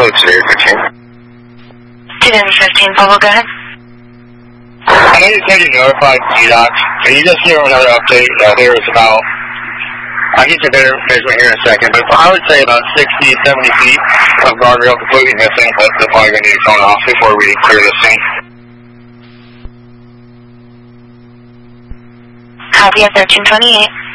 today, 2015, Pablo, go ahead. I know you said you notified GDOT. Can you just give another update? There was about, I'll get you better measurement here in a second, but I would say about 60, 70 feet of guardrail completely missing, but they're probably going to need phone off before we clear this scene. Copy at 1328.